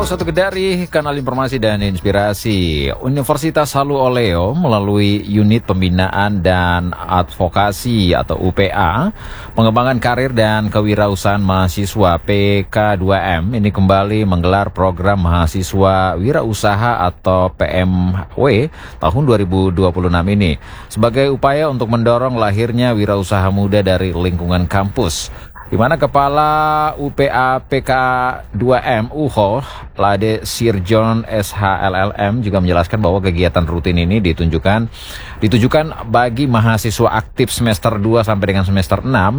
101 Kedari, kanal informasi dan inspirasi. Universitas Halu Oleo melalui unit pembinaan dan advokasi atau UPA, pengembangan karir dan kewirausahaan mahasiswa PK2M ini kembali menggelar program mahasiswa wirausaha atau PMW tahun 2026 ini sebagai upaya untuk mendorong lahirnya wirausaha muda dari lingkungan kampus, di mana Kepala UPA PK2M UHO Lade Sirjon SHLLM juga menjelaskan bahwa kegiatan rutin ini ditujukan bagi mahasiswa aktif semester 2 sampai dengan semester 6